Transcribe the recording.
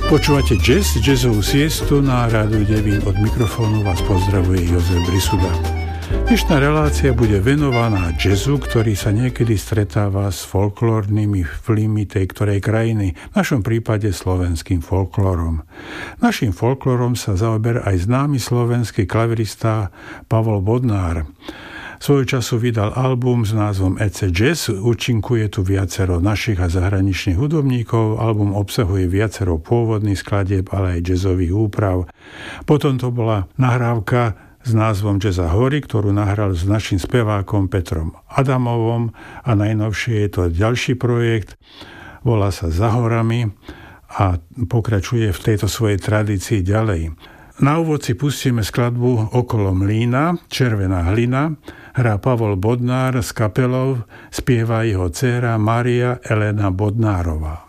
Počúvate jazzovú siestu na Rádiu Devín. Od mikrofónu vás pozdravuje Jozef Brisuda. Dnešná relácia bude venovaná jazzu, ktorý sa niekedy stretáva s folklórnymi vplyvmi tej ktorej krajiny, v našom prípade slovenským folklórom. Naším folklórom sa zaoberá aj známy slovenský klavirista Pavol Bodnár. Svojho času vydal album s názvom EC Jazz, účinkuje tu viacero našich a zahraničných hudobníkov, album obsahuje viacero pôvodných skladieb, ale aj jazzových úprav. Potom to bola nahrávka s názvom Jazza Hory, ktorú nahral s našim spevákom Petrom Adamovom a najnovšie je to ďalší projekt, volá sa Za horami a pokračuje v tejto svojej tradícii ďalej. Na úvod si pustíme skladbu Okolo mlýna, Červená hlina, hrá Pavol Bodnár s kapelou, spieva jeho dcéra Mária Elena Bodnárová.